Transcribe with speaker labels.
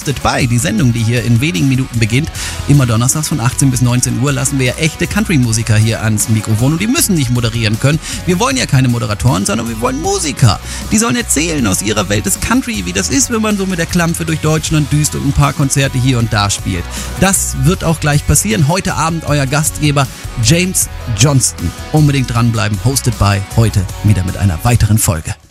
Speaker 1: Hosted by, die Sendung, die hier in wenigen Minuten beginnt. Immer donnerstags von 18 bis 19 Uhr lassen wir ja echte Country-Musiker hier ans Mikrofon und die müssen nicht moderieren können. Wir wollen ja keine Moderatoren, sondern wir wollen Musiker. Die sollen erzählen aus ihrer Welt des Country, wie das ist, wenn man so mit der Klampfe durch Deutschland düst und ein paar Konzerte hier und da spielt. Das wird auch gleich passieren. Heute Abend euer Gastgeber James Johnston. Unbedingt dranbleiben. Hosted by heute wieder mit einer weiteren Folge.